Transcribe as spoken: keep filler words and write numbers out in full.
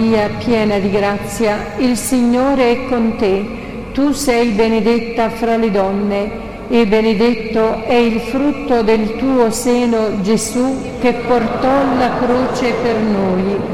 Maria, piena di grazia, il Signore è con te. Tu sei benedetta fra le donne e benedetto è il frutto del tuo seno, Gesù, che portò la croce per noi.